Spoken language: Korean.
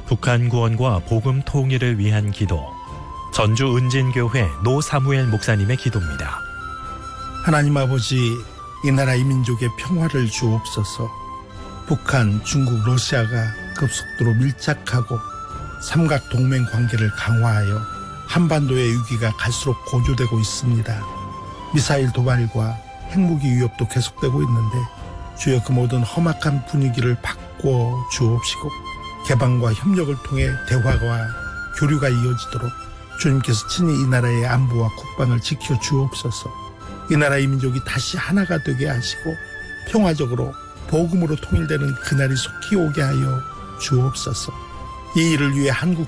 북한 구원과 복음 통일을 위한 기도. 전주 은진교회 노사무엘 목사님의 기도입니다. 하나님 아버지, 이 나라 이 민족의 평화를 주옵소서. 북한, 중국, 러시아가 급속도로 밀착하고 삼각동맹 관계를 강화하여 한반도의 위기가 갈수록 고조되고 있습니다. 미사일 도발과 핵무기 위협도 계속되고 있는데 주여 그 모든 험악한 분위기를 바꿔 주옵시고 개방과 협력을 통해 대화와 교류가 이어지도록 주님께서 친히 이 나라의 안보와 국방을 지켜 주옵소서. 이 나라 이 민족이 다시 하나가 되게 하시고 평화적으로 복음으로 통일되는 그날이 속히 오게 하여 주옵소서. 이 일을 위해 한국